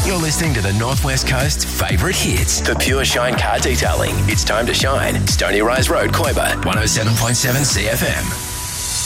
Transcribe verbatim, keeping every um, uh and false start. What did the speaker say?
You're listening to the Northwest Coast's favourite hits, the Pure Shine Car Detailing. It's time to shine. Stony Rise Road, Koiba, one oh seven point seven C F M.